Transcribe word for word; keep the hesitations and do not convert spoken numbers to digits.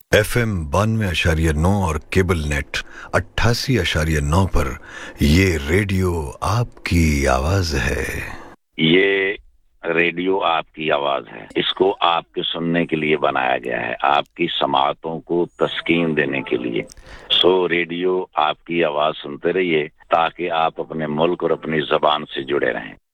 F M बानवे अशारिया नौ और केबल नेट अट्ठासी अशारिया नौ पर ये रेडियो आपकी आवाज है। ये रेडियो आपकी आवाज है। इसको आपके सुनने के लिए बनाया गया है, आपकी समाअतों को तस्कीन देने के लिए। सो रेडियो आपकी आवाज सुनते रहिए ताकि आप अपने मुल्क और अपनी ज़बान से जुड़े रहें।